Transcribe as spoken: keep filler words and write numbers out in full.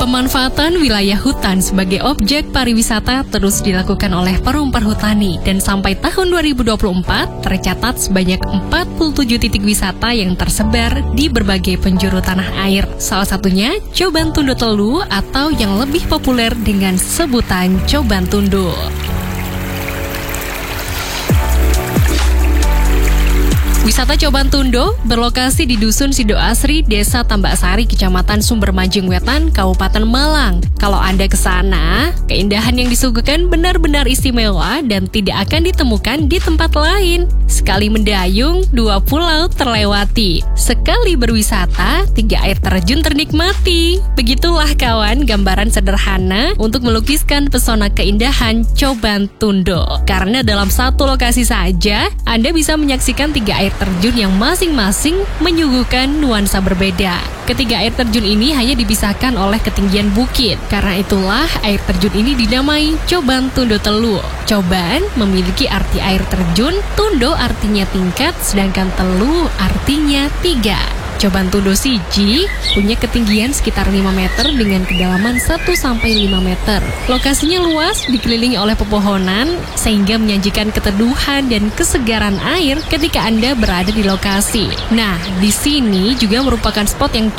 Pemanfaatan wilayah hutan sebagai objek pariwisata terus dilakukan oleh Perum Perhutani dan sampai tahun dua ribu dua puluh empat tercatat sebanyak empat puluh tujuh titik wisata yang tersebar di berbagai penjuru tanah air. Salah satunya Coban Tundo Telu atau yang lebih populer dengan sebutan Coban Tundo. Wisata Coban Tundo berlokasi di Dusun Sidoasri, Desa Tambak Sari, Kecamatan Sumbermajing Wetan, Kabupaten Malang. Kalau Anda ke sana, keindahan yang disuguhkan benar-benar istimewa dan tidak akan ditemukan di tempat lain. Sekali mendayung, dua pulau terlewati. Sekali berwisata, tiga air terjun ternikmati. Begitulah kawan gambaran sederhana untuk melukiskan pesona keindahan Coban Tundo. Karena dalam satu lokasi saja, Anda bisa menyaksikan tiga air terjun yang masing-masing menyuguhkan nuansa berbeda. Ketiga air terjun ini hanya dipisahkan oleh ketinggian bukit. Karena itulah air terjun ini dinamai Coban Tundo Telu. Coban memiliki arti air terjun, Tundo artinya tingkat, sedangkan Telu artinya tiga. Coban Tundo Siji punya ketinggian sekitar lima meter dengan kedalaman satu sampai lima meter. Lokasinya luas, dikelilingi oleh pepohonan, sehingga menyajikan keteduhan dan kesegaran air ketika Anda berada di lokasi. Nah, di sini juga merupakan spot yang